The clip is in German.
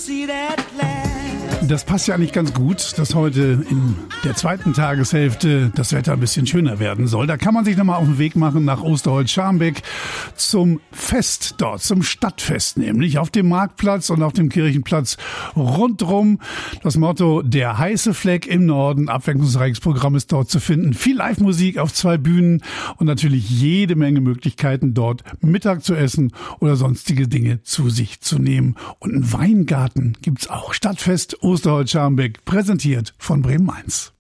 Das passt ja eigentlich ganz gut, dass heute in der zweiten Tageshälfte das Wetter ein bisschen schöner werden soll. Da kann man sich nochmal auf den Weg machen nach Osterholz-Scharmbeck zum Fest dort, zum Stadtfest nämlich, auf dem Marktplatz und auf dem Kirchenplatz rundrum. Das Motto, der heiße Fleck im Norden, abwechslungsreiches Programm ist dort zu finden. Viel Live-Musik auf 2 Bühnen und natürlich jede Menge Möglichkeiten dort Mittag zu essen oder sonstige Dinge zu sich zu nehmen. Und einen Weingarten gibt's auch. Stadtfest Osterholz-Scharmbeck, präsentiert von Bremen-Mainz.